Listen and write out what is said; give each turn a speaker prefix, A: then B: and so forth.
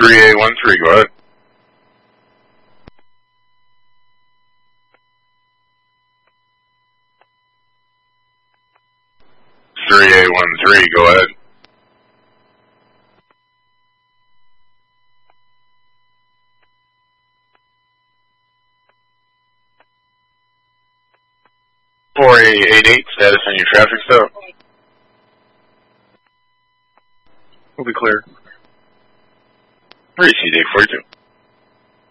A: 3813, go ahead. Go ahead. .4888, status on your traffic stop.
B: We'll be clear.
A: Receipt 842.